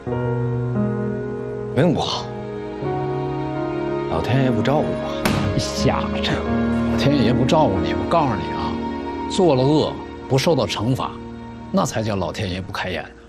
没我好，老天爷不照顾我。 你瞎扯！老天爷不照顾你，我告诉你啊，做了恶不受到惩罚，那才叫老天爷不开眼。